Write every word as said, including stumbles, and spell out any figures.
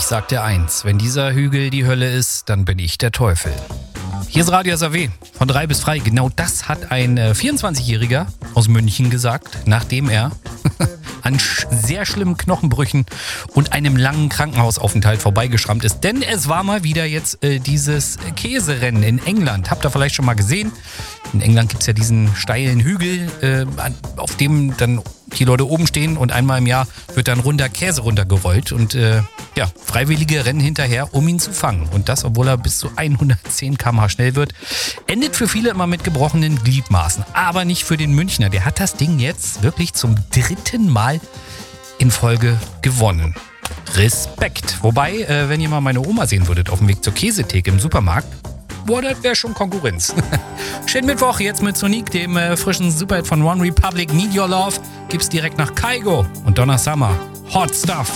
Ich sag dir eins, wenn dieser Hügel die Hölle ist, dann bin ich der Teufel. Hier ist Radio S A W, von drei bis frei. Genau das hat ein äh, vierundzwanzigjähriger aus München gesagt, nachdem er an sch- sehr schlimmen Knochenbrüchen und einem langen Krankenhausaufenthalt vorbeigeschrammt ist. Denn es war mal wieder jetzt äh, dieses Käserennen in England. Habt ihr vielleicht schon mal gesehen? In England gibt es ja diesen steilen Hügel, äh, auf dem dann die Leute oben stehen und einmal im Jahr wird dann runder Käse runtergerollt und äh, ja, Freiwillige rennen hinterher, um ihn zu fangen. Und das, obwohl er bis zu hundertzehn Kilometer pro Stunde schnell wird. Endet für viele immer mit gebrochenen Gliedmaßen. Aber nicht für den Münchner. Der hat das Ding jetzt wirklich zum dritten Mal in Folge gewonnen. Respekt. Wobei, äh, wenn ihr mal meine Oma sehen würdet auf dem Weg zur Käsetheke im Supermarkt, boah, das wäre schon Konkurrenz. Schönen Mittwoch, jetzt mit Sonic, dem äh, frischen Superhit von One Republic, Need Your Love, gibt's direkt nach Kygo und Donna Summer. Hot Stuff.